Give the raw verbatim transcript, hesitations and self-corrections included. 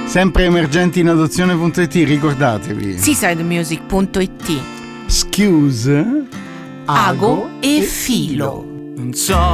Sempre emergenti in adozione punto it, ricordatevi. seaside music punto it. Excuse, Ago e Filo. Non so